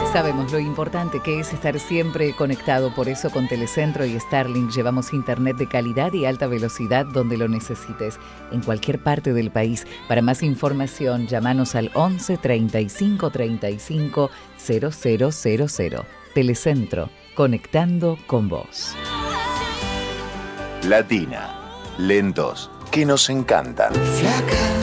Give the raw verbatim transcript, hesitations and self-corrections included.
Sabemos lo importante que es estar siempre conectado, por eso con Telecentro y Starlink llevamos internet de calidad y alta velocidad donde lo necesites, en cualquier parte del país. Para más información, llámanos al once treinta y cinco treinta y cinco cero cero cero cero. Telecentro, conectando con vos. Latina, lentos que nos encantan. Flaca.